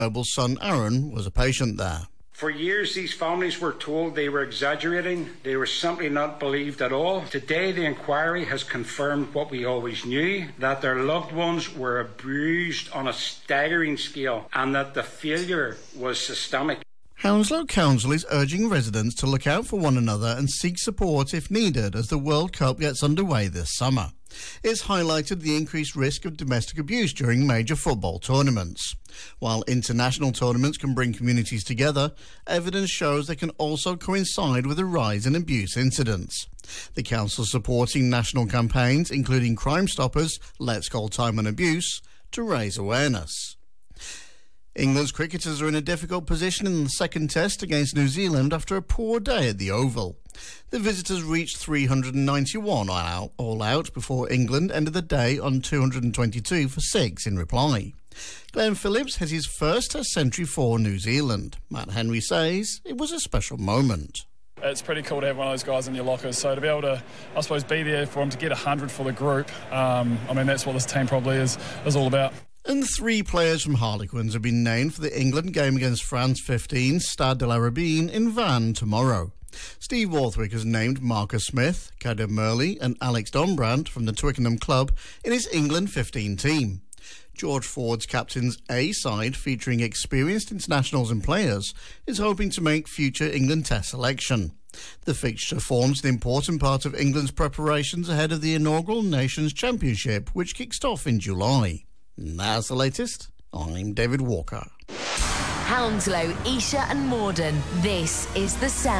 Noble's son Aaron was a patient there. For years, these families were told they were exaggerating. They were simply not believed at all. Today, the inquiry has confirmed what we always knew, that their loved ones were abused on a staggering scale and that the failure was systemic. Hounslow Council is urging residents to look out for one another and seek support if needed as the World Cup gets underway this summer. It's highlighted the increased risk of domestic abuse during major football tournaments. While international tournaments can bring communities together, evidence shows they can also coincide with a rise in abuse incidents. The council is supporting national campaigns, including Crime Stoppers, Let's Call Time on Abuse, to raise awareness. England's cricketers are in a difficult position in the second test against New Zealand after a poor day at the Oval. The visitors reached 391 all out before England ended the day on 222 for 6 in reply. Glenn Phillips had his first test century for New Zealand. Matt Henry says it was a special moment. It's pretty cool to have one of those guys in your locker, so to be able to, I suppose, be there for him to get 100 for the group, that's what this team probably is all about. And 3 players from Harlequins have been named for the England game against France 15, Stade de la Rabine in Vannes tomorrow. Steve Warthwick has named Marcus Smith, Kader Murley and Alex Dombrandt from the Twickenham club in his England 15 team. George Ford's captain's A side, featuring experienced internationals and players, is hoping to make future England Test selection. The fixture forms an important part of England's preparations ahead of the inaugural Nations Championship, which kicks off in July. And that's the latest. I'm David Walker. Hounslow, Esher and Morden. This is The Sound.